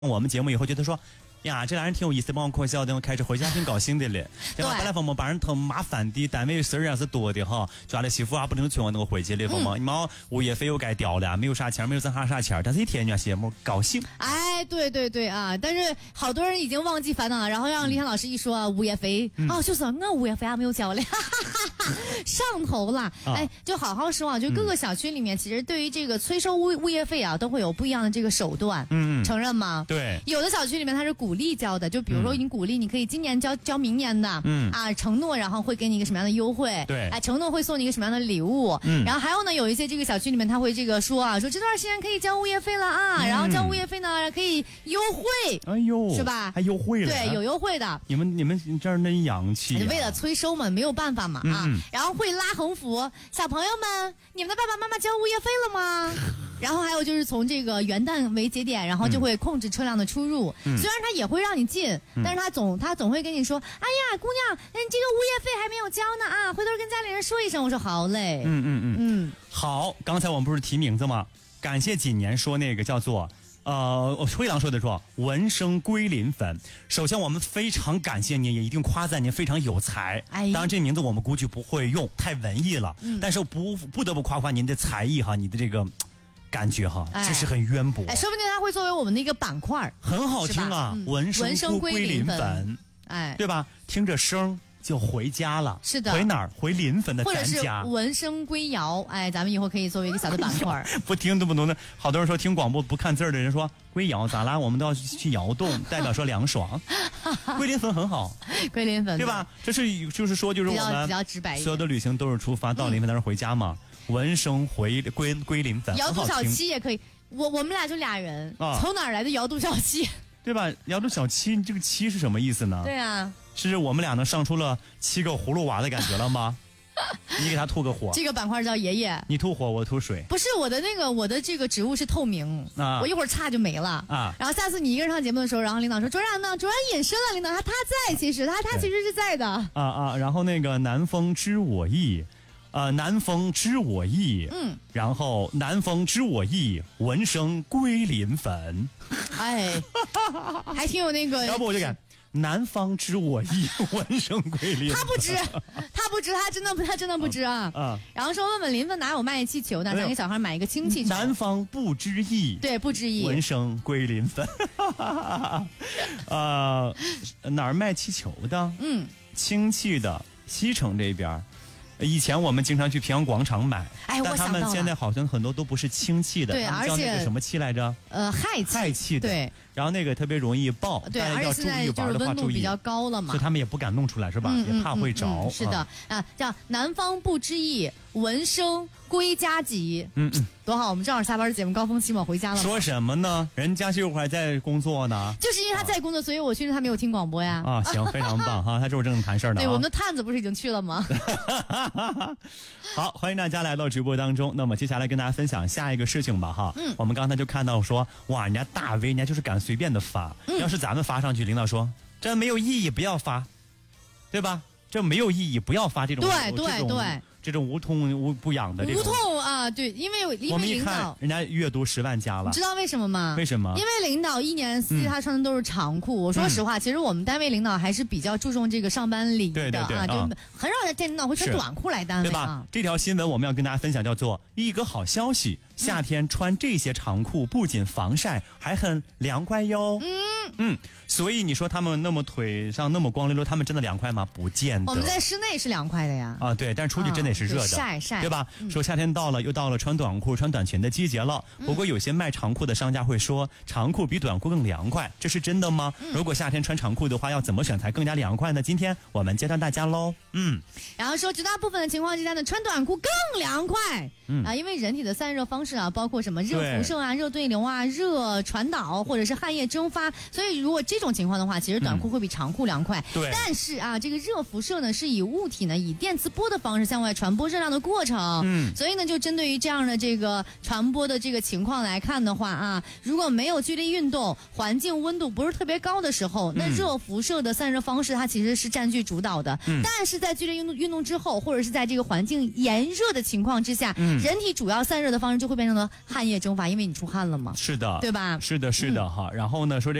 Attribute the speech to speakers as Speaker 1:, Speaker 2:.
Speaker 1: 我们节目以后觉得说呀，这俩人挺有意思，帮我可笑的，我开始回家挺高兴的了。对吧？本来我们把人挺麻烦的，单位事儿也是多的哈，抓了媳妇啊不能去我那个回去了，嘛，你妈物业费又该掉了，没有啥钱，没有挣啥钱，但是一天人家节目高兴。
Speaker 2: 哎，对啊，但是好多人已经忘记烦恼了，然后让李想老师一说物业费，就是我物业费还没有交嘞，上头了。哎，就好好说啊，就各个小区里面，其实对于这个催收物业费啊，都会有不一样的这个手段。承认吗？
Speaker 1: 对，
Speaker 2: 有的小区里面它是鼓励交的，就比如说你鼓励你可以今年交明年的，承诺然后会给你一个什么样的优惠，
Speaker 1: 对，
Speaker 2: 承诺会送你一个什么样的礼物，然后还有呢，有一些这个小区里面他会这个说这段时间可以交物业费了啊，然后交物业费呢可以优惠，
Speaker 1: 哎呦，
Speaker 2: 是吧？
Speaker 1: 还优惠了，
Speaker 2: 对，有优惠的。
Speaker 1: 你们这儿那洋气，
Speaker 2: 为了催收嘛，没有办法嘛然后会拉横幅，小朋友们，你们的爸爸妈妈交物业费了吗？然后还有就是从这个元旦为节点，然后就会控制车辆的出入。虽然他也会让你进，但是他总会跟你说，哎呀，姑娘，那你这个物业费还没有交呢啊，回头跟家里人说一声。我说好嘞。
Speaker 1: 好，刚才我们不是提名字吗？感谢今年说那个叫做灰狼说的说闻声归临粉。首先我们非常感谢您，也一定夸赞您非常有才。当然这名字我们估计不会用，太文艺了。但是不得不夸夸您的才艺哈，你的这个感觉哈，知识很渊博。
Speaker 2: 说不定它会作为我们的一个板块，
Speaker 1: 很好听啊。闻声归临粉，对吧？听着声就回家了。
Speaker 2: 是的，
Speaker 1: 回哪儿？回临粉的咱家。
Speaker 2: 或者是闻声归窑，咱们以后可以作为一个小的板块。
Speaker 1: 不听都不懂的，好多人说听广播不看字的人说归窑咋啦？我们都要去窑洞，代表说凉爽。归临粉很好，
Speaker 2: 归临粉对
Speaker 1: 吧？这是就是说就是我们
Speaker 2: 比较直白，
Speaker 1: 所有的旅行都是出发到临粉但是回家嘛。闻声归临粉，
Speaker 2: 窑洞小七也可以。我们俩就俩人，从哪儿来的窑洞小七？
Speaker 1: 对吧？窑洞小七，这个七是什么意思呢？
Speaker 2: 对啊，
Speaker 1: 是我们俩能上出了7个葫芦娃的感觉了吗？你给他吐个火，
Speaker 2: 这个板块叫爷爷，
Speaker 1: 你吐火我吐水。
Speaker 2: 不是我的这个职务是透明我一会儿擦就没了然后下次你一个人上节目的时候，然后领导说卓然呢？卓然隐身了，领导他在，其实他其实是在的
Speaker 1: 然后那个南风知我意。南风知我意，然后南风知我意，闻声归临粉。
Speaker 2: 哎，还挺有那个。
Speaker 1: 要不我就改南方知我意，闻声归临粉。
Speaker 2: 他不知，他真的不知然后说问问临粉哪有卖气球的，咱给小孩买一个氢气球。
Speaker 1: 南方不知意，
Speaker 2: 对，不知意，
Speaker 1: 闻声归临粉。哪儿卖气球的？氢气的，西城这边。以前我们经常去平阳广场买，但他们现在好像很多都不是氢气的，
Speaker 2: 对，
Speaker 1: 而且那个什么气来着？氦气的，
Speaker 2: 对。
Speaker 1: 然后那个特别容易爆，
Speaker 2: 对，而且现在就是温度比较高了嘛，
Speaker 1: 所以他们也不敢弄出来，是吧？也怕会着。
Speaker 2: 是的叫南方不知意，闻声归家急。多好，我们正好下班节目高峰期嘛，回家了。
Speaker 1: 说什么呢？人家就还在工作呢。
Speaker 2: 就是因为他在工作，所以我确实他没有听广播呀。
Speaker 1: 行，非常棒哈，他这会正谈事儿呢。
Speaker 2: 对，我们的探子不是已经去了吗？
Speaker 1: 好，欢迎大家来到直播当中。那么接下来跟大家分享下一个事情吧哈。我们刚才就看到说，哇，人家大 V，人家就是敢随便的发。要是咱们发上去，领导说这没有意义，不要发，对吧？这没有意义，不要发这种。
Speaker 2: 对。
Speaker 1: 这种无痛不痒的这种
Speaker 2: 无痛对，因为
Speaker 1: 我们一看人家阅读10万加了，
Speaker 2: 你知道为什么吗？
Speaker 1: 为什么？
Speaker 2: 因为领导一年四季他穿的都是长裤。我说实话，其实我们单位领导还是比较注重这个上班礼仪的就很少人见领导会穿短裤来单位
Speaker 1: 对吧？这条新闻我们要跟大家分享，叫做一个好消息，夏天穿这些长裤不仅防晒，还很凉快哟。所以你说他们那么腿上那么光溜溜，他们真的凉快吗？不见得。
Speaker 2: 我们在室内是凉快的呀。
Speaker 1: 对，但是出去真的是热的，
Speaker 2: 晒，
Speaker 1: 对吧？说夏天到了，又到了穿短裤、穿短裙的季节了。不过有些卖长裤的商家会说，长裤比短裤更凉快，这是真的吗？如果夏天穿长裤的话，要怎么选才更加凉快呢？今天我们教大家喽。
Speaker 2: 然后说绝大部分的情况之下呢，穿短裤更凉快。因为人体的散热方式包括什么热辐射热对流热传导或者是汗液蒸发，所以所以如果这种情况的话，其实短裤会比长裤凉快。
Speaker 1: 对。
Speaker 2: 但是啊，这个热辐射呢是以物体呢以电磁波的方式向外传播热量的过程。所以呢，就针对于这样的这个传播的这个情况来看的话啊，如果没有剧烈运动，环境温度不是特别高的时候，那热辐射的散热方式它其实是占据主导的。但是在剧烈运动之后，或者是在这个环境炎热的情况之下，人体主要散热的方式就会变成了汗液蒸发，因为你出汗了嘛。
Speaker 1: 是的，
Speaker 2: 对吧？
Speaker 1: 是的，是的哈。然后呢，说